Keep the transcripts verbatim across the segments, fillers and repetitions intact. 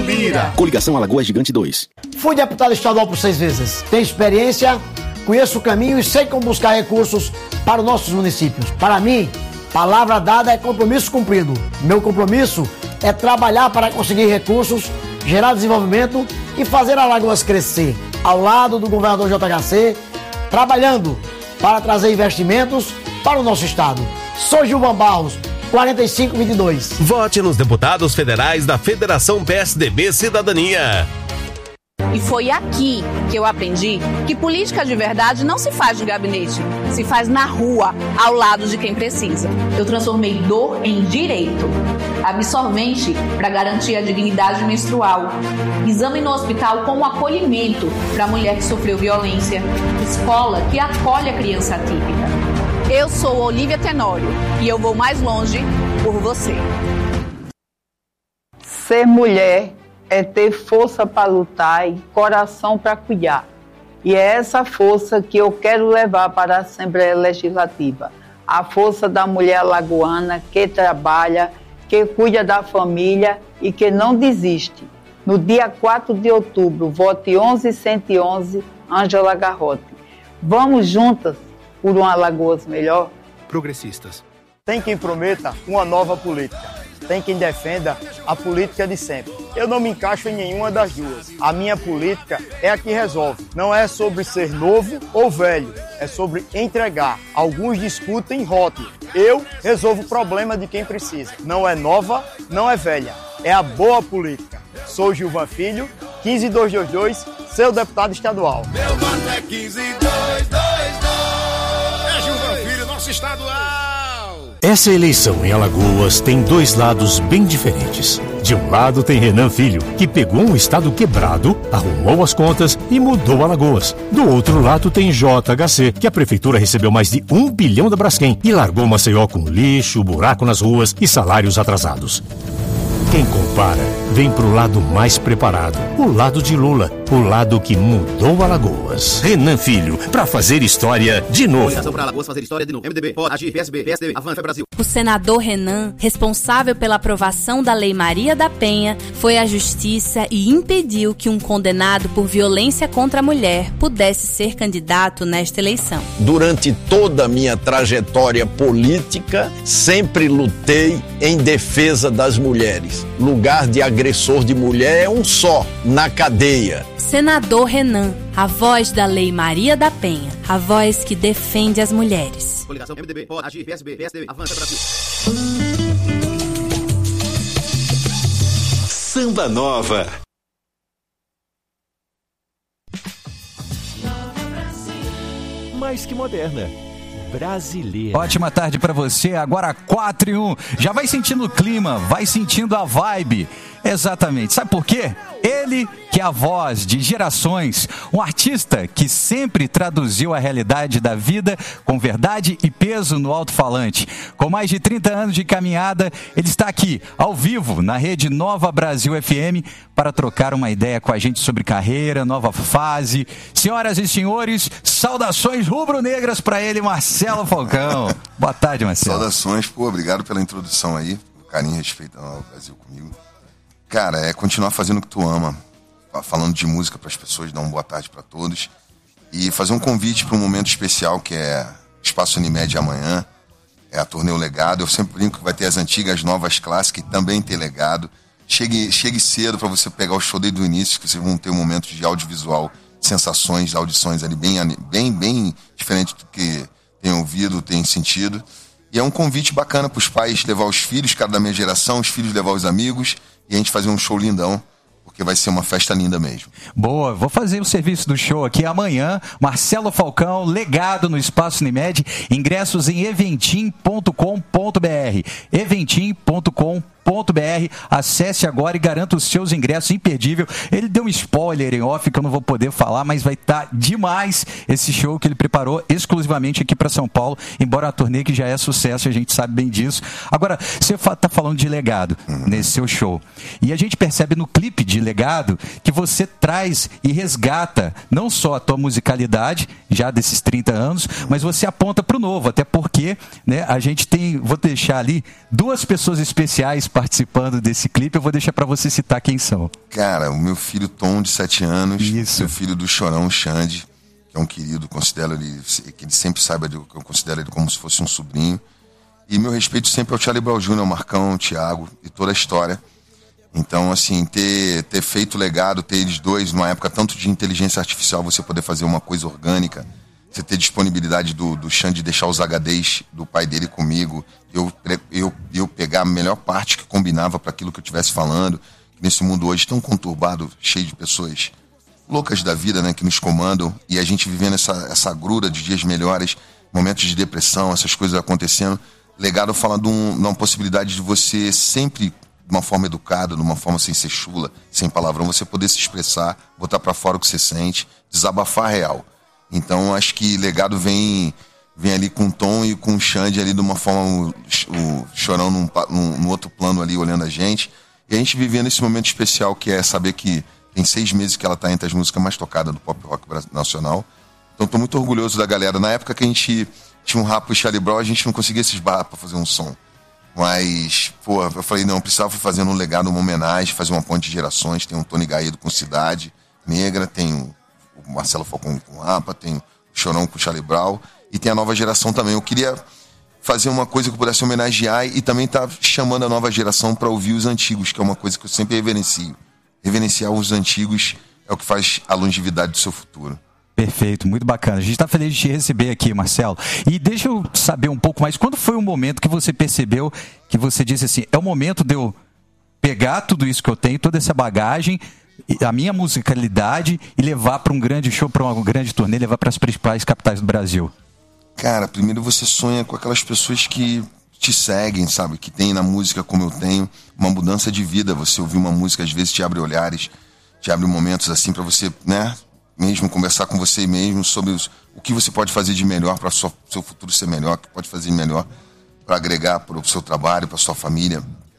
Lira. Coligação Alagoas Gigante dois. Fui deputado estadual por seis vezes. Tenho experiência, conheço o caminho e sei como buscar recursos para os nossos municípios. Para mim, palavra dada é compromisso cumprido. Meu compromisso é trabalhar para conseguir recursos, gerar desenvolvimento e fazer Alagoas crescer. Ao lado do governador J H C, trabalhando para trazer investimentos para o nosso estado. Sou Gilvan Barros, quarenta e cinco vinte e dois. Vote nos deputados federais da Federação P S D B Cidadania. E foi aqui que eu aprendi que política de verdade não se faz de gabinete, se faz na rua, ao lado de quem precisa. Eu transformei dor em direito. Absorvente para garantir a dignidade menstrual. Exame no hospital com acolhimento para a mulher que sofreu violência. Escola que acolhe a criança atípica. Eu sou Olívia Tenório e eu vou mais longe por você. Ser mulher é ter força para lutar e coração para cuidar. E é essa força que eu quero levar para a Assembleia Legislativa. A força da mulher alagoana que trabalha, que cuida da família e que não desiste. No dia quatro de outubro, vote onze cento e onze, Ângela Garrote. Vamos juntas por uma Alagoas melhor? Progressistas. Tem quem prometa uma nova política. Tem quem defenda a política de sempre. Eu não me encaixo em nenhuma das duas. A minha política é a que resolve. Não é sobre ser novo ou velho. É sobre entregar. Alguns discutem rótulo. Eu resolvo o problema de quem precisa. Não é nova, não é velha. É a boa política. Sou Gilvan Filho, quinze mil duzentos e vinte e dois, seu deputado estadual. Meu voto é quinze mil duzentos e vinte e dois. É Gilvan Filho, nosso estadual. Essa eleição em Alagoas tem dois lados bem diferentes. De um lado tem Renan Filho, que pegou um estado quebrado, arrumou as contas e mudou Alagoas. Do outro lado tem J H C, que a prefeitura recebeu mais de um bilhão da Braskem e largou Maceió com lixo, buraco nas ruas e salários atrasados. Quem compara, vem pro lado mais preparado, o lado de Lula, o lado que mudou Alagoas. Renan Filho, pra fazer história de novo. Coligação pra Alagoas fazer história de novo. M D B, Pode, Agir, P S B, P S D B, Avança Brasil. O senador Renan, responsável pela aprovação da Lei Maria da Penha, foi à justiça e impediu que um condenado por violência contra a mulher pudesse ser candidato nesta eleição. Durante toda a minha trajetória política, sempre lutei em defesa das mulheres. Lugar de agressor de mulher é um só, na cadeia. Senador Renan, a voz da Lei Maria da Penha, a voz que defende as mulheres. Coligação M D B, Pode, Agir, P S B, P S D B, Avança Brasil. Samba Nova. Mais que moderna. Brasileira. Ótima tarde pra você, agora quatro e um. Já vai sentindo o clima, vai sentindo a vibe. Exatamente. Sabe por quê? Ele que é a voz de gerações, um artista que sempre traduziu a realidade da vida com verdade e peso no alto-falante. Com mais de trinta anos de caminhada, ele está aqui, ao vivo, na rede Nova Brasil F M, para trocar uma ideia com a gente sobre carreira, nova fase. Senhoras e senhores, saudações rubro-negras para ele, Marcelo Falcão. Boa tarde, Marcelo. Saudações, pô, obrigado pela introdução aí, carinho e respeito ao Brasil comigo. Cara, é continuar fazendo o que tu ama, falando de música para as pessoas, dar uma boa tarde para todos e fazer um convite para um momento especial que é Espaço Unimed amanhã, é a turnê O Legado. Eu sempre brinco que vai ter as antigas, novas clássicas e também ter legado. Chegue, chegue cedo para você pegar o show desde o início, que vocês vão ter um momento de audiovisual, sensações, audições ali bem, bem, bem diferente do que tem ouvido, tem sentido. E é um convite bacana para os pais levar os filhos, cara da minha geração, os filhos levar os amigos, e a gente fazer um show lindão, porque vai ser uma festa linda mesmo. Boa, vou fazer o serviço do show aqui amanhã. Marcelo Falcão, Legado no Espaço Unimed, ingressos em eventim ponto com ponto br, eventim ponto com ponto br, acesse agora e garanta os seus ingressos, imperdível. Ele deu um spoiler em off que eu não vou poder falar, mas vai estar tá demais esse show que ele preparou exclusivamente aqui para São Paulo, embora a turnê que já é sucesso, a gente sabe bem disso. Agora, você está falando de Legado uhum. nesse seu show, e a gente percebe no clipe de Legado que você traz e resgata não só a tua musicalidade, já desses trinta anos, mas você aponta para o novo, até porque, né, a gente tem, vou deixar ali duas pessoas especiais participando desse clipe. Eu vou deixar para você citar quem são. Cara, o meu filho Tom, de sete anos. Isso. Meu filho do Chorão, Xande, que é um querido, considero ele, que ele sempre saiba que eu considero ele como se fosse um sobrinho. E meu respeito sempre ao Charlie Brown Júnior, o Marcão, o Thiago e toda a história. Então, assim, ter, ter feito legado, ter eles dois, numa época tanto de inteligência artificial, você poder fazer uma coisa orgânica, você ter disponibilidade do, do Xande de deixar os H Ds do pai dele comigo, eu, eu, eu pegar a melhor parte que combinava para aquilo que eu estivesse falando, nesse mundo hoje tão conturbado, cheio de pessoas loucas da vida, né, que nos comandam, e a gente vivendo essa, essa grura de dias melhores, momentos de depressão, essas coisas acontecendo. Legado fala de, um, de uma possibilidade de você sempre, de uma forma educada, de uma forma sem ser chula, sem palavrão, você poder se expressar, botar pra fora o que você sente, desabafar real. Então, acho que Legado vem, vem ali com o Tom e com o Xande ali de uma forma, o, o Chorão num, num, num outro plano ali, olhando a gente. E a gente vivendo esse momento especial, que é saber que tem seis meses que ela tá entre as músicas mais tocadas do pop rock nacional. Então, tô muito orgulhoso da galera. Na época que a gente tinha um rap e Charlie Brown, a gente não conseguia se esbarrar pra fazer um som. Mas, pô, eu falei, não, eu precisava fazer um legado, uma homenagem, fazer uma ponte de gerações. Tem o Tony Gaedo com Cidade Negra, tem o, o Marcelo Falcão com Rapa, tem o Chorão com Charlie Brown, e tem a nova geração também. Eu queria fazer uma coisa que eu pudesse homenagear e também tá chamando a nova geração para ouvir os antigos, que é uma coisa que eu sempre reverencio. Reverenciar os antigos é o que faz a longevidade do seu futuro. Perfeito, muito bacana. A gente está feliz de te receber aqui, Marcelo. E deixa eu saber um pouco mais, quando foi o momento que você percebeu, que você disse assim, é o momento de eu pegar tudo isso que eu tenho, toda essa bagagem, a minha musicalidade, e levar para um grande show, para uma grande turnê, levar para as principais capitais do Brasil? Cara, primeiro você sonha com aquelas pessoas que te seguem, sabe? Que tem na música, como eu tenho, uma mudança de vida. Você ouvir uma música, às vezes te abre olhares, te abre momentos assim para você, né? Mesmo conversar com você mesmo sobre os, o que você pode fazer de melhor para o seu futuro ser melhor, o que pode fazer de melhor para agregar para o seu trabalho, para a sua família.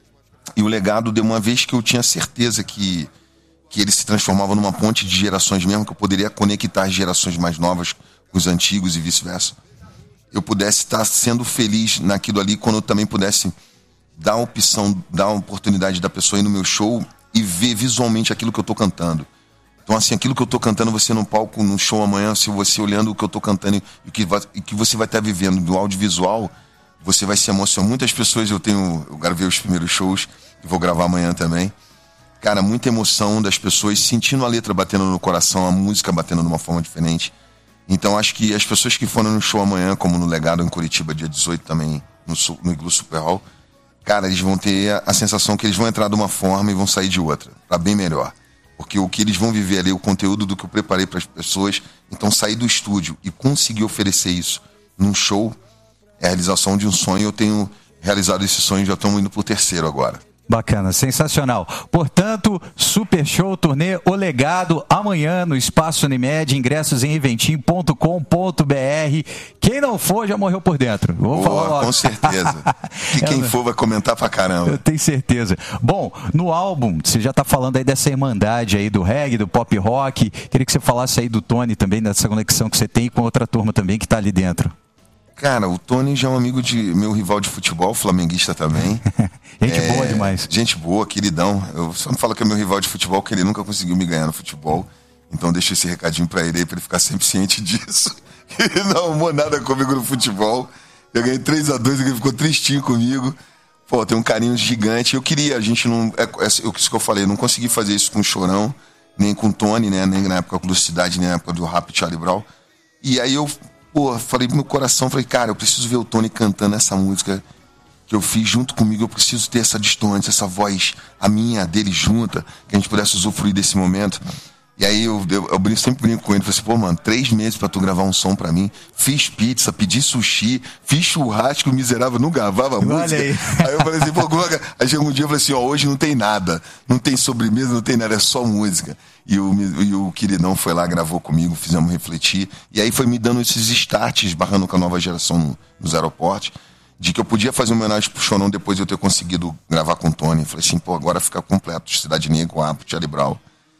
E o Legado, de uma vez que eu tinha certeza que, que ele se transformava numa ponte de gerações mesmo, que eu poderia conectar as gerações mais novas com os antigos e vice-versa, eu pudesse estar sendo feliz naquilo ali, quando eu também pudesse dar a opção, dar a oportunidade da pessoa ir no meu show e ver visualmente aquilo que eu estou cantando. Então, assim, aquilo que eu tô cantando, você no palco, no show amanhã, se você olhando o que eu tô cantando e o que, vai, e que você vai estar vivendo do audiovisual, você vai se emocionar. Muitas pessoas, eu tenho, eu gravei os primeiros shows, e vou gravar amanhã também. Cara, muita emoção das pessoas sentindo a letra batendo no coração, a música batendo de uma forma diferente. Então, acho que as pessoas que foram no show amanhã, como no Legado em Curitiba, dia dezoito também, no, no Iglu Super Hall, cara, eles vão ter a sensação que eles vão entrar de uma forma e vão sair de outra, pra bem melhor. Porque o que eles vão viver ali, o conteúdo do que eu preparei para as pessoas, então sair do estúdio e conseguir oferecer isso num show é a realização de um sonho. Eu tenho realizado esse sonho, já estamos indo pro terceiro agora. Bacana, sensacional. Portanto, Super Show Turnê O Legado, amanhã no Espaço Unimed, ingressos em eventim ponto com ponto br. Quem não for já morreu por dentro. Vou Boa, falar logo. Com certeza. E quem for vai comentar pra caramba. Eu tenho certeza. Bom, no álbum, você já tá falando aí dessa irmandade aí do reggae, do pop rock. Queria que você falasse aí do Tony também, dessa conexão que você tem com outra turma também que tá ali dentro. Cara, o Tony já é um amigo de meu rival de futebol, flamenguista também. Gente é, boa demais. Gente boa, queridão. Eu só não falo que é meu rival de futebol, que ele nunca conseguiu me ganhar no futebol. Então deixa esse recadinho pra ele aí, pra ele ficar sempre ciente disso. Ele não arrumou nada comigo no futebol. Eu ganhei três a dois, ele ficou tristinho comigo. Pô, tem um carinho gigante. Eu queria, a gente não... É, é isso que eu falei, não consegui fazer isso com o Chorão, nem com o Tony, né? Nem na época do Cidade, nem na época do Rap Charlie Brown. E aí eu... Pô, falei pro meu coração, falei, cara, eu preciso ver o Tony cantando essa música que eu fiz junto comigo, eu preciso ter essa distância, essa voz, a minha, a dele junta, que a gente pudesse usufruir desse momento. E aí eu, eu, eu brinco, sempre brinco com ele, falei assim, pô, mano, três meses pra tu gravar um som pra mim, fiz pizza, pedi sushi, fiz churrasco, o miserável não gravava Olha música. Aí. aí eu falei assim, pô, aí chegou um dia eu falei assim, ó, hoje não tem nada, não tem sobremesa, não tem nada, é só música. E o, e o queridão foi lá, gravou comigo, fizemos refletir, e aí foi me dando esses starts, barrando com a nova geração no, nos aeroportos, de que eu podia fazer uma homenagem pro Chorão depois de eu ter conseguido gravar com o Tony. Falei assim, pô, agora fica completo, Cidade Negra, Rap Charlie Brown.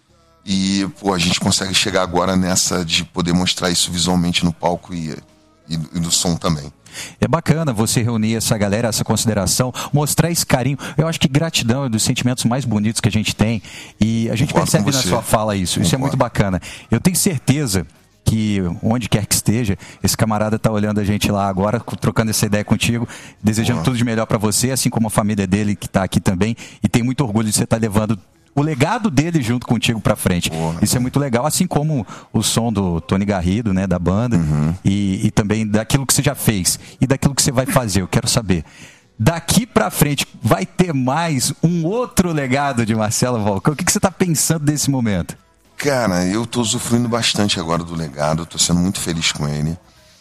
E, pô, a gente consegue chegar agora nessa de poder mostrar isso visualmente no palco e, e, e no som também. É bacana você reunir essa galera, essa consideração, mostrar esse carinho. Eu acho que gratidão é dos sentimentos mais bonitos que a gente tem. E a gente Concordo percebe com na você. sua fala isso. Isso é Concordo. muito bacana. Eu tenho certeza que onde quer que esteja, esse camarada tá olhando a gente lá agora, trocando essa ideia contigo, desejando Boa. tudo de melhor para você, assim como a família dele que tá aqui também, e tem muito orgulho de você estar levando o legado dele junto contigo para frente. Boa. Isso é muito legal, assim como o som do Tony Garrido, né, da banda, Uhum. e, e também daquilo que você já fez e daquilo que você vai fazer. Eu quero saber, daqui para frente, vai ter mais um outro legado de Marcelo Falcão? O que, que você tá pensando desse momento? Cara, eu tô usufruindo bastante agora do legado, tô sendo muito feliz com ele.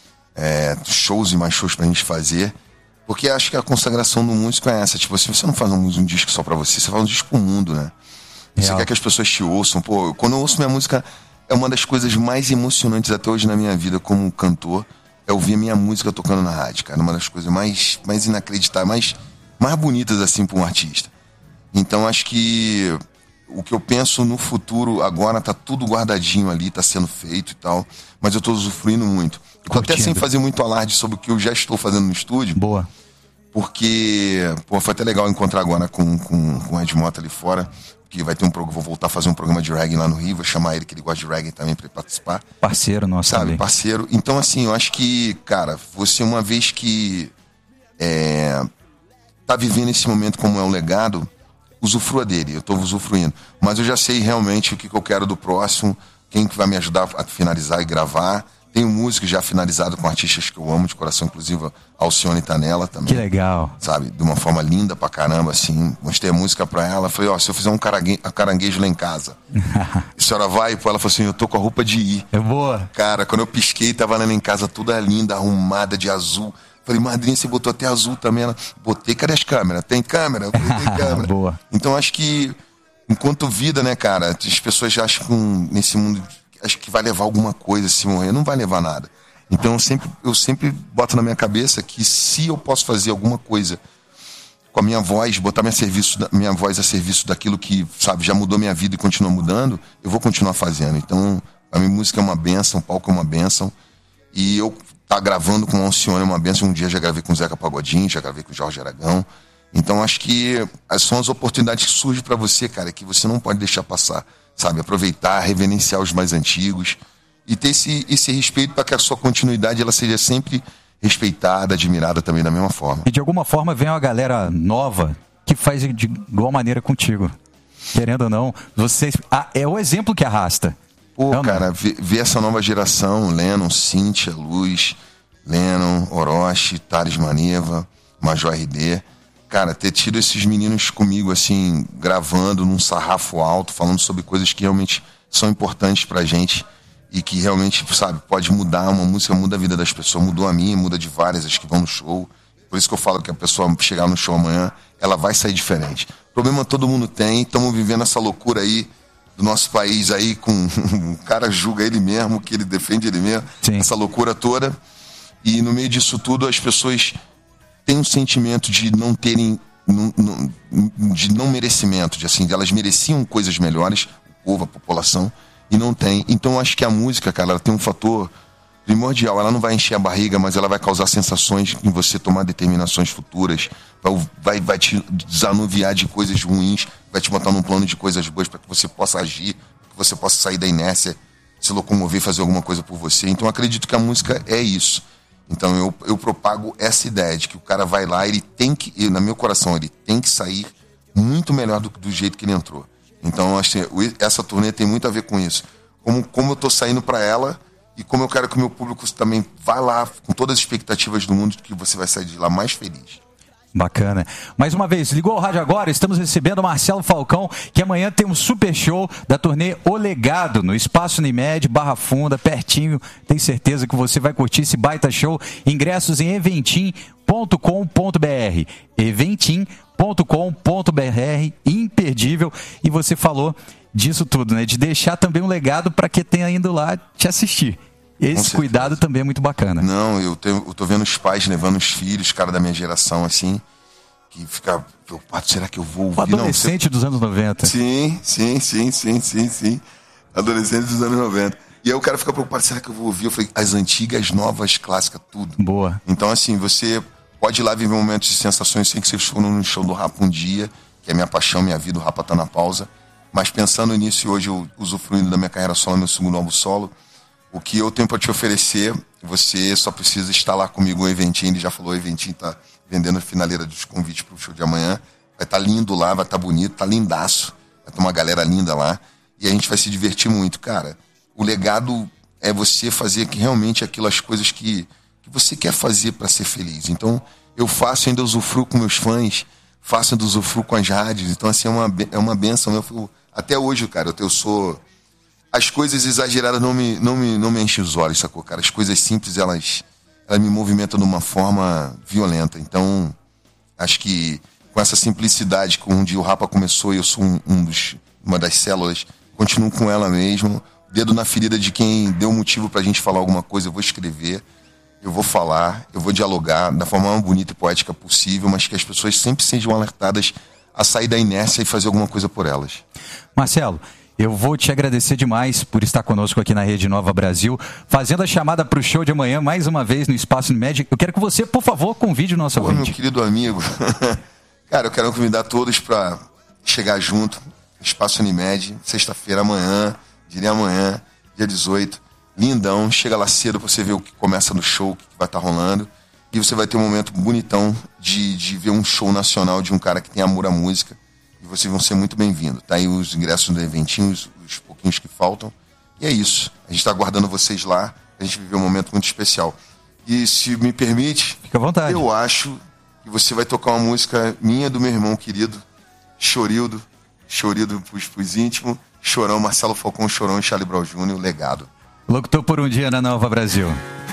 É, shows e mais shows pra gente fazer. Porque acho que a consagração do músico é essa. Tipo assim, você não faz um, um disco só pra você, você faz um disco pro mundo, né? Você Real. quer que as pessoas te ouçam. Pô, quando eu ouço minha música, é uma das coisas mais emocionantes até hoje na minha vida como cantor, é ouvir a minha música tocando na rádio, cara. Uma das coisas mais, mais inacreditáveis, mais, mais bonitas, assim, pra um artista. Então, acho que o que eu penso no futuro agora tá tudo guardadinho ali, tá sendo feito e tal, mas eu tô usufruindo muito. Eu tô até Curtindo. sem fazer muito alarde sobre o que eu já estou fazendo no estúdio. Boa. Porque, pô, foi até legal encontrar agora com, com, com o Ed Mota ali fora, que vai ter um programa, vou voltar a fazer um programa de reggae lá no Rio, vou chamar ele, que ele gosta de reggae também, pra ele participar. Parceiro nosso Sabe, também. parceiro. Então, assim, eu acho que, cara, você uma vez que é, tá vivendo esse momento como é um legado, usufrua dele, eu tô usufruindo. Mas eu já sei realmente o que, que eu quero do próximo, quem que vai me ajudar a finalizar e gravar. Tenho música já finalizada com artistas que eu amo de coração, inclusive a Alcione tá nela também. Que legal. Sabe, de uma forma linda pra caramba, assim. Mostrei a música pra ela, falei, ó, se eu fizer um carangue- caranguejo lá em casa, a senhora vai? Pô, ela falou assim, eu tô com a roupa de ir. É boa. Cara, quando eu pisquei, tava lá em casa toda linda, arrumada de azul. Falei, madrinha, você botou até azul também? Ela, botei, cadê as câmeras? Tem câmera? Eu falei, tem câmera. Boa. Então acho que, enquanto vida, né, cara, as pessoas já acham que um, nesse mundo, acho que vai levar alguma coisa se morrer. Não vai levar nada. Então eu sempre, eu sempre boto na minha cabeça que se eu posso fazer alguma coisa com a minha voz, botar minha, serviço, minha voz a serviço daquilo que, sabe, já mudou minha vida e continua mudando, eu vou continuar fazendo. Então a minha música é uma bênção, o palco é uma bênção. E eu tá gravando com o Alcione é uma bênção. Um dia já gravei com o Zeca Pagodinho, já gravei com o Jorge Aragão. Então acho que são as oportunidades que surgem pra você, cara, que você não pode deixar passar, sabe? Aproveitar, reverenciar os mais antigos e ter esse, esse respeito para que a sua continuidade ela seja sempre respeitada, admirada também da mesma forma. E de alguma forma vem uma galera nova que faz de igual maneira contigo. Querendo ou não, você ah, é o exemplo que arrasta. Pô, Não, cara, ver, ver essa nova geração, Lennon, Cíntia, Luz, Lennon, Orochi, Thales Maneva, Major R D. Cara, ter tido esses meninos comigo, assim, gravando num sarrafo alto, falando sobre coisas que realmente são importantes pra gente e que realmente, sabe, pode mudar, uma música muda a vida das pessoas, mudou a minha, muda de várias, as que vão no show. Por isso que eu falo que a pessoa chegar no show amanhã, ela vai sair diferente. Problema todo mundo tem, estamos vivendo essa loucura aí do nosso país aí, com o cara julga ele mesmo, que ele defende ele mesmo, Sim. essa loucura toda. E no meio disso tudo, as pessoas têm um sentimento de não terem, não, não, de não merecimento, de assim, de elas mereciam coisas melhores, o povo, a população, e não tem. Então eu acho que a música, cara, ela tem um fator primordial. Ela não vai encher a barriga, mas ela vai causar sensações em você tomar determinações futuras, vai, vai te desanuviar de coisas ruins, vai te botar num plano de coisas boas para que você possa agir, que você possa sair da inércia, se locomover, fazer alguma coisa por você. Então eu acredito que a música é isso. Então eu, eu propago essa ideia de que o cara vai lá, ele tem que, na meu coração, ele tem que sair muito melhor do, do jeito que ele entrou. Então eu acho que essa turnê tem muito a ver com isso. Como, como eu tô saindo para ela e como eu quero que o meu público também vá lá com todas as expectativas do mundo, que você vai sair de lá mais feliz. Bacana. Mais uma vez, ligou o rádio agora, estamos recebendo o Marcelo Falcão, que amanhã tem um super show da turnê O Legado, no Espaço Unimed, Barra Funda, pertinho. Tenho certeza que você vai curtir esse baita show. Ingressos em eventim ponto com ponto br. eventim ponto com ponto br, imperdível. E você falou disso tudo, né? De deixar também um legado para quem tenha indo lá te assistir. Esse cuidado também é muito bacana. Não, eu, tenho, eu tô vendo os pais levando os filhos, cara da minha geração, assim, que fica preocupado, será que eu vou ouvir? O adolescente não, você... dos anos noventa. Sim, sim, sim, sim, sim, sim. Adolescente dos anos noventa. E aí o cara fica preocupado, será que eu vou ouvir? Eu falei, as antigas, novas, clássicas, tudo. Boa. Então, assim, você pode ir lá viver momentos de sensações sem que você for no show do Rapa um dia, que é minha paixão, minha vida, o Rapa tá na pausa. Mas pensando nisso, e hoje eu usufruindo da minha carreira solo, meu segundo álbum solo, o que eu tenho para te oferecer, você só precisa estar lá comigo no eventinho. Ele já falou, o eventinho tá vendendo a finaleira dos convites pro show de amanhã. Vai estar tá lindo lá, vai estar tá bonito, tá lindaço. Vai ter uma galera linda lá. E a gente vai se divertir muito, cara. O legado é você fazer que realmente aquilo, as coisas que, que você quer fazer para ser feliz. Então, eu faço, ainda usufruo com meus fãs, faço, ainda usufruo com as rádios. Então, assim, é uma, é uma benção. Eu, até hoje, cara, eu, eu sou... As coisas exageradas não me, não me, não me enchem os olhos, sacou, cara? As coisas simples, elas, elas me movimentam de uma forma violenta. Então, acho que com essa simplicidade que um dia o Rapa começou e eu sou um, um dos, uma das células, continuo com ela mesmo. Dedo na ferida de quem deu motivo pra gente falar alguma coisa, eu vou escrever, eu vou falar, eu vou dialogar da forma mais bonita e poética possível, mas que as pessoas sempre sejam alertadas a sair da inércia e fazer alguma coisa por elas. Marcelo, eu vou te agradecer demais por estar conosco aqui na Rede Nova Brasil, fazendo a chamada para o show de amanhã, mais uma vez no Espaço Unimed. Eu quero que você, por favor, convide o nosso Pô, ouvinte. Meu querido amigo, cara, eu quero convidar todos para chegar junto, Espaço Unimed, sexta-feira, amanhã, diria amanhã, dia dezoito, lindão, chega lá cedo pra você ver o que começa no show, o que vai estar rolando, e você vai ter um momento bonitão de, de ver um show nacional de um cara que tem amor à música, e vocês vão ser muito bem-vindos. Tá aí os ingressos do eventinho, os, os pouquinhos que faltam, e é isso. A gente tá aguardando vocês lá, a gente viver um momento muito especial. E se me permite, fica à vontade. Eu acho que você vai tocar uma música minha, do meu irmão querido, Chorildo, Chorildo pros, pros íntimos, Chorão, Marcelo Falcão, Chorão e Charlie Brown Júnior, Legado. Locutor por um dia na Nova Brasil.